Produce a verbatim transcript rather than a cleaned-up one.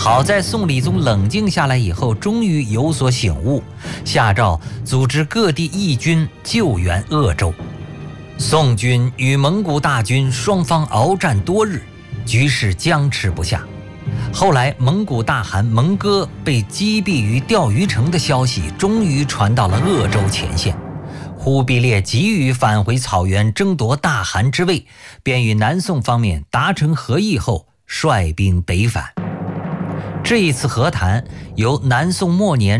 好在宋理宗冷静下来以后，终于有所醒悟，下诏组织各地义军救援鄂州。宋军与蒙古大军双方鏖战多日，局势僵持不下。后来蒙古大汗蒙哥被击毙于钓鱼城的消息终于传到了鄂州前线。忽必烈急于返回草原争夺大汗之位，便与南宋方面达成和议后率兵北返。这一次和谈由南宋末年